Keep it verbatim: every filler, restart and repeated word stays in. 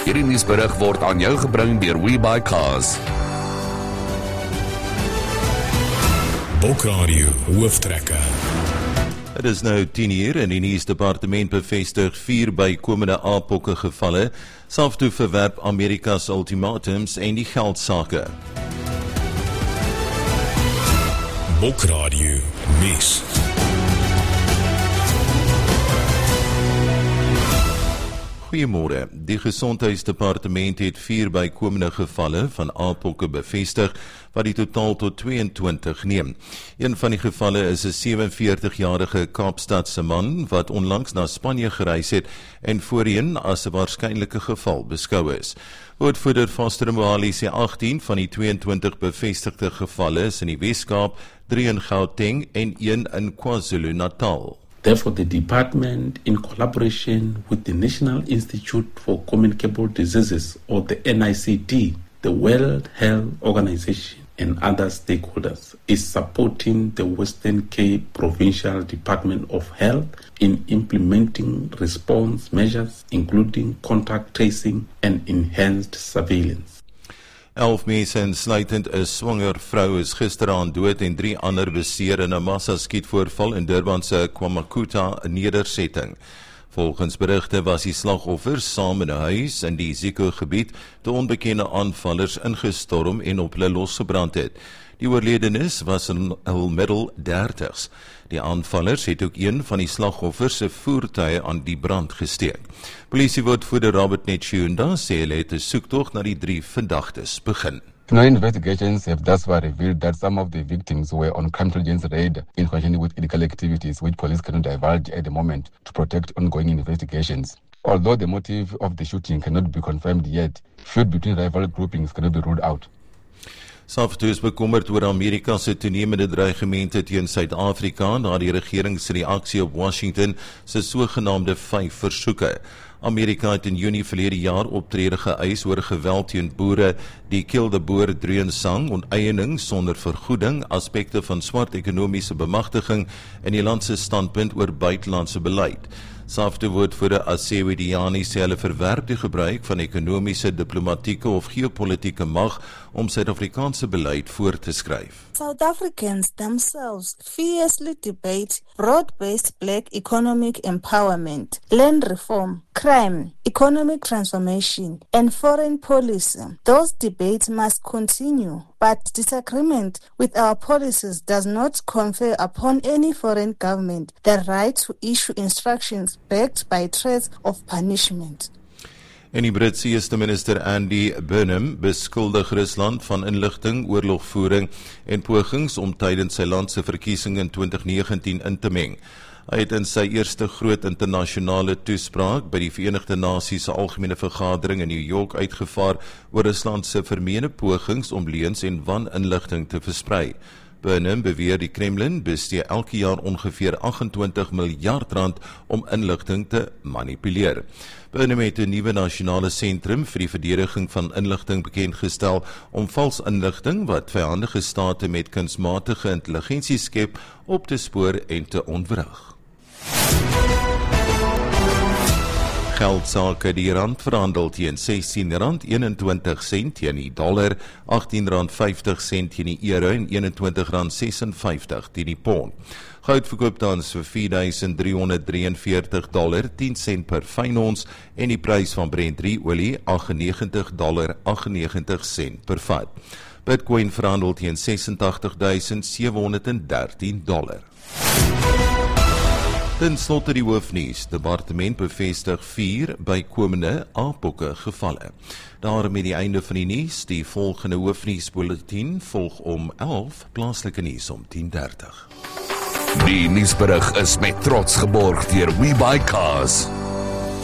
Hierdie nuusberig word aan jou gebring deur WeBuyCars. Bokradio Hooftrekker. Het is nou tien uur en die nuusdepartement bevestig vier bykomende aappokke gevalle, selfs verwerp Amerika's ultimatums en die geldsake. Bokradio Nuus. Goeiemôre. Die Gesondheidsdepartement het vier bykomende gevalle van aappokke bevestig, wat die totaal tot tweeëntwintig neem. Een van die gevalle is 'n sewenveertigjarige Kaapstadse man wat onlangs na Spanje gereis het en voorheen as 'n waarskynlike geval beskou is. Woordvoerder Foster Moali sê agttien van die tweeëntwintig bevestigde gevalle is in die Wes-Kaap, drie in Gauteng en een in KwaZulu-Natal. Therefore, the department, in collaboration with the National Institute for Communicable Diseases, or the N I C D, the World Health Organization, and other stakeholders, is supporting the Western Cape Provincial Department of Health in implementing response measures, including contact tracing and enhanced surveillance. Elf mense insluitend 'n swanger vrou is gisteraan dood en drie ander beseer in 'n massa-skietvoorval in Durban se Kwamakuta nedersetting. Volgens berigte was die slagoffers saam in 'n huis in die Ziko-gebied toe onbekende aanvallers ingestorm en op hulle losgebrand het. Die oorledenes was in hul middel dertigs. Die aanvallers het ook een van die slagoffers se voertuie aan die brand gesteek. Polisiewoordvoerder Robert Netshunda sê hulle het 'n soektog na die drie verdagtes begin. No investigations have thus far revealed that some of the victims were on crime intelligence raid in connection with illegal activities which police cannot divulge at the moment to protect ongoing investigations. Although the motive of the shooting cannot be confirmed yet, feud between rival groupings cannot be ruled out. SAFTU is bekommerd oor Amerika se toenemende dreigemente teen Suid-Afrika na die regering se reaksie op Washington se sogenaamde vyf versoeke. Amerika het in Junie verlede jaar optrede geëis oor geweld teen boere, die Kildeboer Dreensang, onteiening sonder vergoeding, aspekte van swart ekonomiese bemagtiging en die land se standpunt oor buitelandse beleid. SAFTU-woordvoerder Asewe Diani sê hulle verwerp die gebruik van ekonomiese, diplomatieke of geopolitieke mag om Suid-Afrikaanse beleid voor te skryf. South Africans themselves fiercely debate broad-based black economic empowerment, land reform, crime, economic transformation, and foreign policy. Those debates must continue, but disagreement with our policies does not confer upon any foreign government the right to issue instructions backed by threats of punishment. En die Britse eerste minister Andy Burnham beskuldig Rusland van inligting, oorlogvoering en pogings om tydens sy land se verkiesing in twintig negentien in te meng. Hy het in sy eerste groot internasionale toespraak by die Verenigde Nasies se algemene vergadering in New York uitgevaar oor Rusland se vermeende pogings om leuns en waninligting te versprei. Burnham beweer die Kremlin bestee elke jaar ongeveer agt-en-twintig miljard rand om inligting te manipuleer. Burnham het 'n nuwe nasionale sentrum vir die verdediging van inligting bekendgestel om vals inligting wat vyandige state met kunsmatige intelligensie skep op te spoor en te ontwrig. Geldsake, die rand verhandel teen sestien rand eenentwintig sent teen die dollar, agttien rand vyftig sent teen die euro en eenentwintig rand sesenvyftig teen die pond. Goud verkoop tans vir vier duisend driehonderd drieënveertig dollar, tien sent per fyn ons en die prys van Brent drie olie agtennegentig dollar agtennegentig sent per vat. Bitcoin verhandel teen ses en agtig duisend sewehonderd dertien dollar. Ten slotte die hoofnuus. Departement bevestig vier bykomende aappokke gevalle. Daarmee die einde van die nuus. Die volgende hoofnuusbulletin volg om elf, plaaslike nuus om tien dertig. Die nuusberig is met trots geborg deur WeBuyCars.